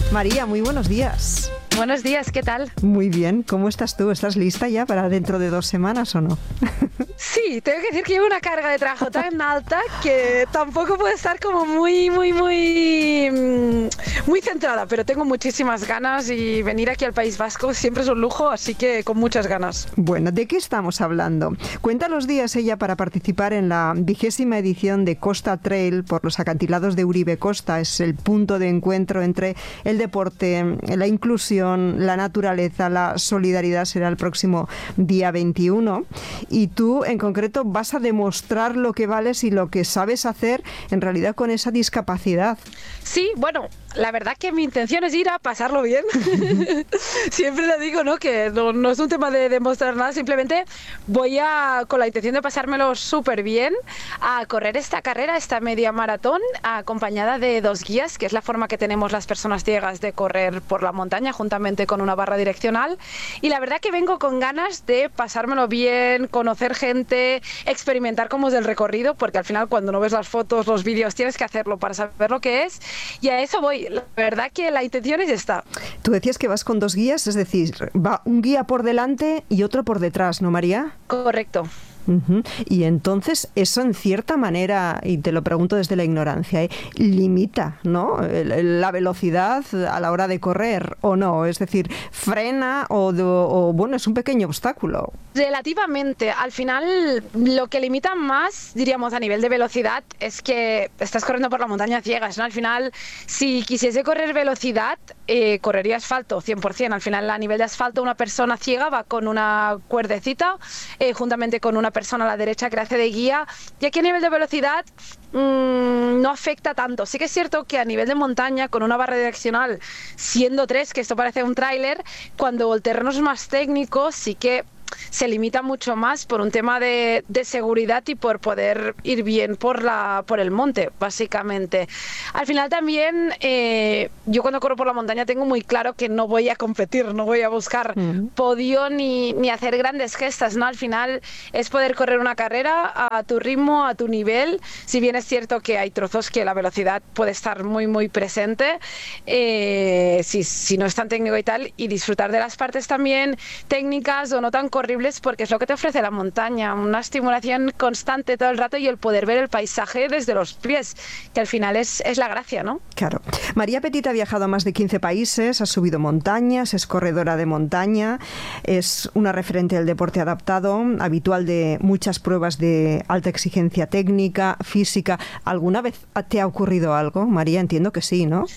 María, muy buenos días. Buenos días, ¿qué tal? Muy bien, ¿cómo estás tú? ¿Estás lista ya para dentro de 2 semanas o no? Sí, tengo que decir que llevo una carga de trabajo tan alta que tampoco puedo estar como muy centrada, pero tengo muchísimas ganas y venir aquí al País Vasco siempre es un lujo, así que con muchas ganas. Bueno, ¿de qué estamos hablando? Cuenta los días ella para participar en la 20ª edición de Costa Trail por los acantilados de Uribe Costa. Es el punto de encuentro entre el deporte, la inclusión, la naturaleza, la solidaridad. Será el próximo día 21 y tú en concreto vas a demostrar lo que vales y lo que sabes hacer en realidad con esa discapacidad. Sí, bueno, la verdad que mi intención es ir a pasarlo bien. Siempre le digo, ¿no? Que no es un tema de demostrar nada, simplemente voy con la intención de pasármelo súper bien a correr esta carrera, esta media maratón, acompañada de 2 guías, que es la forma que tenemos las personas ciegas de correr por la montaña, juntamente con una barra direccional. Y la verdad que vengo con ganas de pasármelo bien, conocer gente, experimentar cómo es el recorrido, porque al final cuando no ves las fotos, los vídeos, tienes que hacerlo para saber lo que es. Y a eso voy. La verdad que la intención es esta. Tú decías que vas con 2 guías, es decir, va un guía por delante y otro por detrás, ¿no, María? Correcto. Uh-huh. Y entonces eso en cierta manera, y te lo pregunto desde la ignorancia, limita, ¿no?, la velocidad a la hora de correr, ¿o no? Es decir, frena o bueno, es un pequeño obstáculo. Relativamente. Al final, lo que limita más, diríamos, a nivel de velocidad, es que estás corriendo por la montaña ciegas, ¿no? Al final, si quisiese correr velocidad, correría asfalto, 100%. Al final, a nivel de asfalto, una persona ciega va con una cuerdecita, juntamente con una persona a la derecha que le hace de guía, y aquí a nivel de velocidad no afecta tanto. Sí que es cierto que a nivel de montaña, con una barra direccional, siendo 3, que esto parece un tráiler, cuando el terreno es más técnico, sí que se limita mucho más por un tema de seguridad y por poder ir bien por el monte, básicamente. Al final también, yo cuando corro por la montaña tengo muy claro que no voy a competir, no voy a buscar podio ni hacer grandes gestas, ¿no? Al final es poder correr una carrera a tu ritmo, a tu nivel. Si bien es cierto que hay trozos que la velocidad puede estar muy presente, si no es tan técnico y tal, y disfrutar de las partes también técnicas o no tan horribles, porque es lo que te ofrece la montaña, una estimulación constante todo el rato y el poder ver el paisaje desde los pies, que al final es la gracia, ¿no? Claro. María Petit ha viajado a más de 15 países, ha subido montañas, es corredora de montaña, es una referente del deporte adaptado, habitual de muchas pruebas de alta exigencia técnica, física. ¿Alguna vez te ha ocurrido algo, María? Entiendo que sí, ¿no?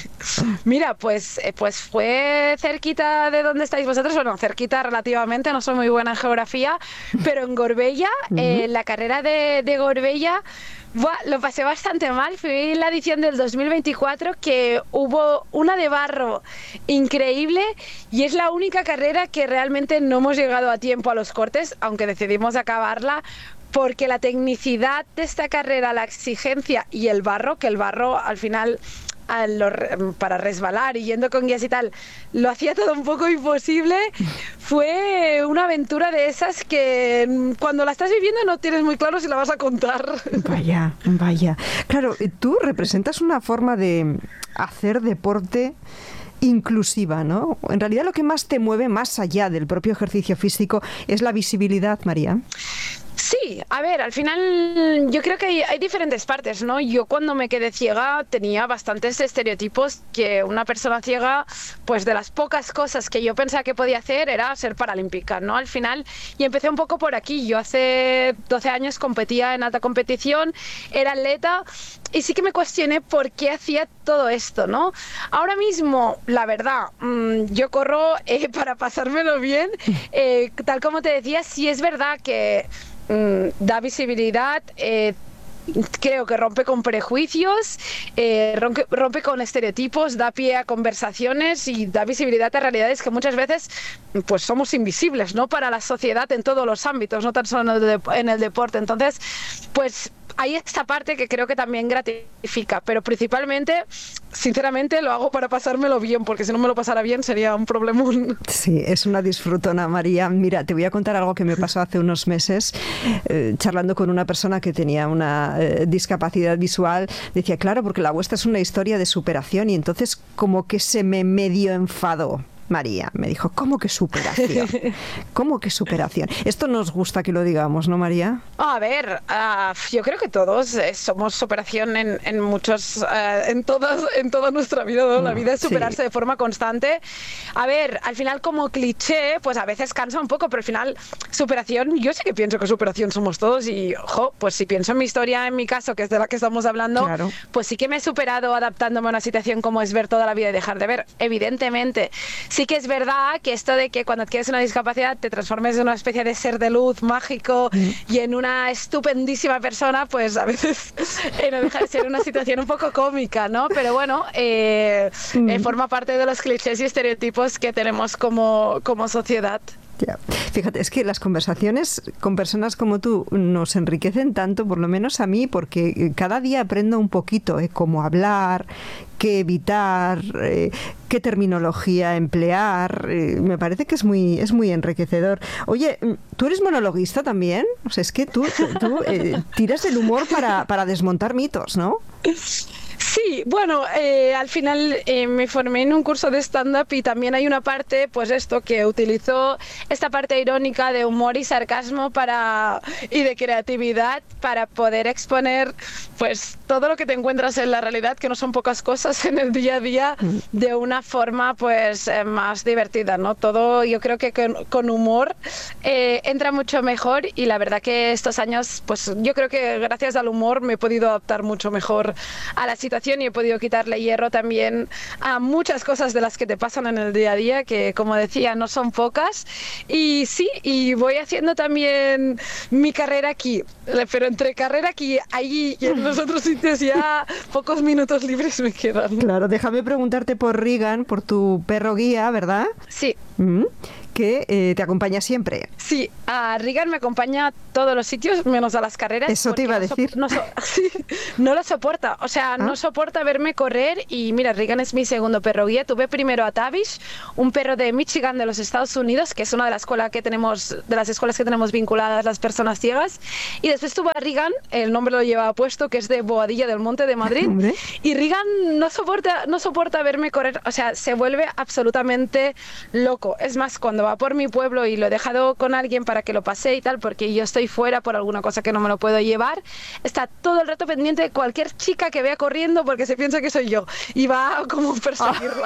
Mira, pues fue cerquita de donde estáis vosotros, bueno, cerquita relativamente, no soy muy buena en geografía, pero en Gorbella, la carrera de Gorbella, lo pasé bastante mal. Fui en la edición del 2024, que hubo una de barro increíble y es la única carrera que realmente no hemos llegado a tiempo a los cortes, aunque decidimos acabarla, porque la tecnicidad de esta carrera, la exigencia y el barro, que el barro al final, para resbalar y yendo con guías y tal, lo hacía todo un poco imposible. Fue una aventura de esas que cuando la estás viviendo no tienes muy claro si la vas a contar. Vaya. Claro, tú representas una forma de hacer deporte inclusiva, ¿no? En realidad lo que más te mueve, más allá del propio ejercicio físico, es la visibilidad, María. Sí, a ver, al final yo creo que hay diferentes partes, ¿no? Yo cuando me quedé ciega tenía bastantes estereotipos, que una persona ciega, pues de las pocas cosas que yo pensaba que podía hacer era ser paralímpica, ¿no? Al final, y empecé un poco por aquí. Yo hace 12 años competía en alta competición, era atleta, y sí que me cuestioné por qué hacía todo esto, ¿no? Ahora mismo, la verdad, yo corro para pasármelo bien, tal como te decía, sí es verdad que da visibilidad, creo que rompe con prejuicios, rompe con estereotipos, da pie a conversaciones y da visibilidad a realidades que muchas veces pues somos invisibles, ¿no?, para la sociedad en todos los ámbitos, no tan solo en el deporte. Entonces, pues hay esta parte que creo que también gratifica, pero principalmente, sinceramente, lo hago para pasármelo bien, porque si no me lo pasara bien sería un problemón. Sí, es una disfrutona, María. Mira, te voy a contar algo que me pasó hace unos meses, charlando con una persona que tenía una discapacidad visual. Decía, claro, porque la vuestra es una historia de superación, y entonces como que se me medio enfadó. María me dijo, ¿cómo que superación? ¿Cómo que superación? Esto nos gusta que lo digamos, ¿no, María? A ver, yo creo que todos somos superación en muchos, en toda nuestra vida, ¿no? La vida es superarse de forma constante. A ver, al final como cliché, pues a veces cansa un poco, pero al final superación, yo sí que pienso que superación somos todos y, pues si pienso en mi historia, en mi caso, que es de la que estamos hablando, claro, pues sí que me he superado adaptándome a una situación como es ver toda la vida y dejar de ver, evidentemente. Sí que es verdad que esto de que cuando adquieres una discapacidad te transformes en una especie de ser de luz mágico y en una estupendísima persona, pues a veces no deja de ser una situación un poco cómica, ¿no? Pero bueno, forma parte de los clichés y estereotipos que tenemos como sociedad. Ya. Fíjate, es que las conversaciones con personas como tú nos enriquecen tanto, por lo menos a mí, porque cada día aprendo un poquito cómo hablar, qué evitar, qué terminología emplear. Me parece que es muy enriquecedor. Oye, ¿tú eres monologuista también? O sea, es que tú tiras del humor para desmontar mitos, ¿no? Sí, bueno, al final me formé en un curso de stand-up y también hay una parte, pues esto, que utilizo esta parte irónica de humor y sarcasmo y de creatividad para poder exponer pues todo lo que te encuentras en la realidad, que no son pocas cosas en el día a día, de una forma pues más divertida, ¿no? Todo yo creo que con humor entra mucho mejor y la verdad que estos años, pues yo creo que gracias al humor me he podido adaptar mucho mejor a la situación y he podido quitarle hierro también a muchas cosas de las que te pasan en el día a día, que como decía no son pocas, y sí, y voy haciendo también mi carrera aquí, pero entre carrera aquí, allí y en los otros sitios ya pocos minutos libres me quedan. Claro, déjame preguntarte por Regan, por tu perro guía, ¿verdad? Sí. Que te acompaña siempre. Sí, a Regan me acompaña a todos los sitios, menos a las carreras. Eso te iba a decir. No lo soporta, o sea, no soporta verme correr. Y mira, Regan es mi segundo perro guía. Tuve primero a Tavish, un perro de Michigan de los Estados Unidos, que es una de las escuelas que tenemos vinculadas las personas ciegas. Y después tuve a Regan, el nombre lo lleva puesto, que es de Boadilla del Monte de Madrid. ¿Hombre? Y Regan no soporta verme correr, o sea, se vuelve absolutamente loco. Es más, cuando va por mi pueblo y lo he dejado con alguien para que lo pase y tal, porque yo estoy fuera por alguna cosa que no me lo puedo llevar, está todo el rato pendiente de cualquier chica que vea corriendo porque se piensa que soy yo y va como perseguirla.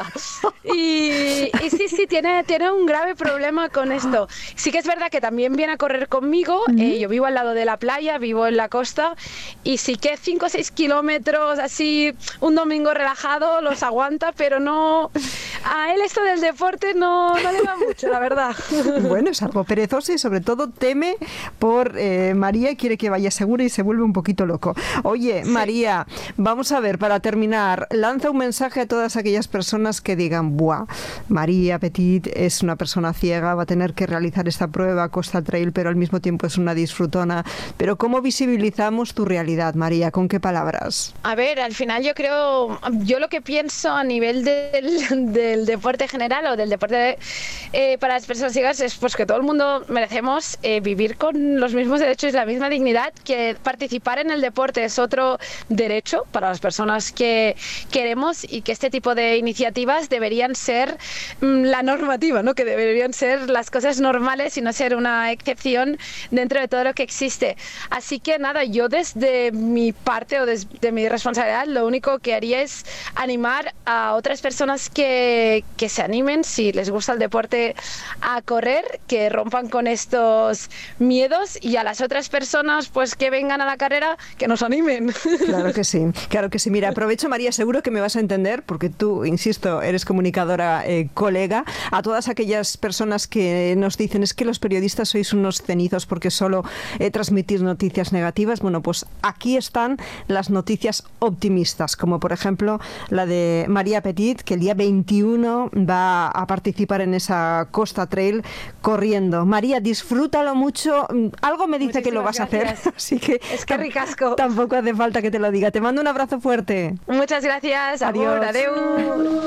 Y sí, tiene un grave problema con esto. Sí que es verdad que también viene a correr conmigo. Yo vivo al lado de la playa, vivo en la costa, y sí que 5 o 6 kilómetros así un domingo relajado los aguanta, pero no, a él esto del deporte no le va mucho, la verdad. Bueno, es algo perezoso y sobre todo teme por María y quiere que vaya segura y se vuelve un poquito loco. Oye, sí. María, vamos a ver, para terminar, lanza un mensaje a todas aquellas personas que digan, ¡buah! María Petit es una persona ciega, va a tener que realizar esta prueba Costa Trail, pero al mismo tiempo es una disfrutona. Pero ¿cómo visibilizamos tu realidad, María? ¿Con qué palabras? A ver, al final yo lo que pienso a nivel del deporte general o del deporte para las personas ciegas es pues que todo el mundo merecemos vivir con los mismos derechos y la misma dignidad, que participar en el deporte es otro derecho para las personas que queremos, y que este tipo de iniciativas deberían ser la normativa, ¿no? Que deberían ser las cosas normales y no ser una excepción dentro de todo lo que existe. Así que nada, yo desde mi parte o desde mi responsabilidad lo único que haría es animar a otras personas que se animen, si les gusta el deporte, a correr, que rompan con estos miedos, y a las otras personas pues que vengan a la carrera, que nos animen. Claro que sí, claro que sí. Mira, aprovecho, María, seguro que me vas a entender, porque tú, insisto, eres comunicadora, colega, a todas aquellas personas que nos dicen es que los periodistas sois unos cenizos porque solo transmitís noticias negativas. Bueno, pues aquí están las noticias optimistas, como por ejemplo la de María Petit, que el día 21 21 va a participar en esa Costa Trail corriendo. María, disfrútalo mucho. Algo me dice que lo vas a hacer, así que es que ricasco. Tampoco hace falta que te lo diga. Te mando un abrazo fuerte. Muchas gracias. Adiós. Adeu.